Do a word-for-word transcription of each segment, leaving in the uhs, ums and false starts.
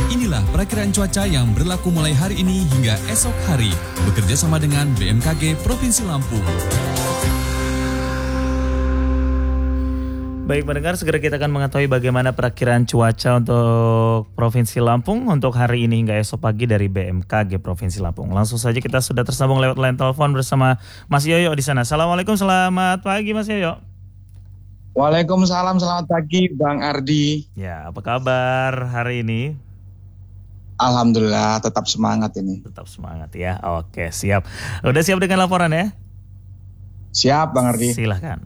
Inilah perakiraan cuaca yang berlaku mulai hari ini hingga esok hari. Bekerja sama dengan B M K G Provinsi Lampung. Baik pendengar, segera kita akan mengetahui bagaimana perakiraan cuaca untuk Provinsi Lampung untuk hari ini hingga esok pagi dari B M K G Provinsi Lampung. Langsung saja kita sudah tersambung lewat line telepon bersama Mas Yoyo di sana. Assalamualaikum, selamat pagi Mas Yoyo. Waalaikumsalam, selamat pagi Bang Ardi. Ya, apa kabar hari ini? Alhamdulillah, tetap semangat ini. Tetap semangat ya. Oke, siap. Udah siap dengan laporan ya? Siap Bang Ardi. Silahkan.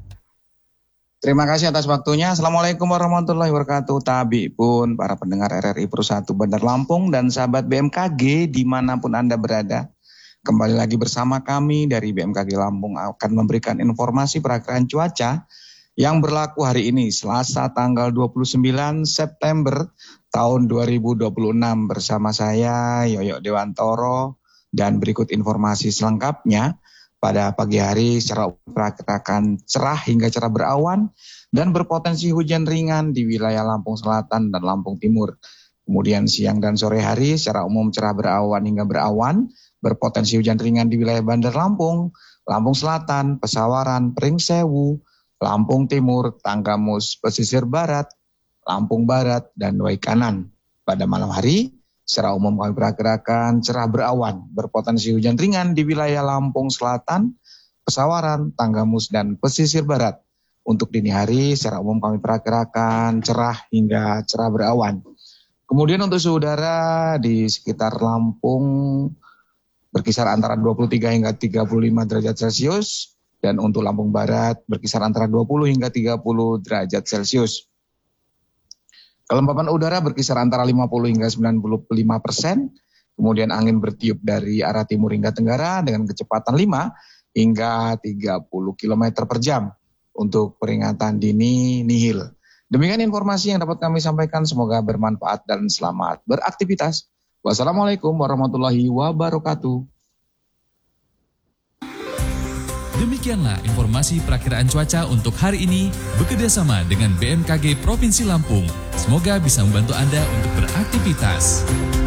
Terima kasih atas waktunya. Assalamualaikum warahmatullahi wabarakatuh. Tabi pun para pendengar R R I Pro satu Bandar Lampung dan sahabat B M K G dimanapun Anda berada. Kembali lagi bersama kami dari B M K G Lampung akan memberikan informasi perakiraan cuaca yang berlaku hari ini Selasa tanggal dua puluh sembilan September tahun dua ribu dua puluh enam bersama saya Yoyo Dewantoro, dan berikut informasi selengkapnya. Pada pagi hari secara pergerakan cerah hingga cerah berawan dan berpotensi hujan ringan di wilayah Lampung Selatan dan Lampung Timur. Kemudian siang dan sore hari secara umum cerah berawan hingga berawan, berpotensi hujan ringan di wilayah Bandar Lampung, Lampung Selatan, Pesawaran, Pringsewu, Lampung Timur, Tanggamus, Pesisir Barat, Lampung Barat, dan Waikanan. Pada malam hari secara umum kami perkirakan cerah berawan, berpotensi hujan ringan di wilayah Lampung Selatan, Pesawaran, Tanggamus, dan Pesisir Barat. Untuk dini hari secara umum kami perkirakan cerah hingga cerah berawan. Kemudian untuk suhu udara di sekitar Lampung berkisar antara dua puluh tiga hingga tiga puluh lima derajat Celcius, dan untuk Lampung Barat berkisar antara dua puluh hingga tiga puluh derajat Celcius. Kelembapan udara berkisar antara lima puluh hingga sembilan puluh lima persen. Kemudian angin bertiup dari arah timur hingga tenggara dengan kecepatan lima hingga tiga puluh kilometer per jam. Untuk peringatan dini nihil. Demikian informasi yang dapat kami sampaikan. Semoga bermanfaat dan selamat beraktivitas. Wassalamualaikum warahmatullahi wabarakatuh. Demikianlah informasi perakiraan cuaca untuk hari ini bekerjasama dengan B M K G Provinsi Lampung. Semoga bisa membantu Anda untuk beraktivitas.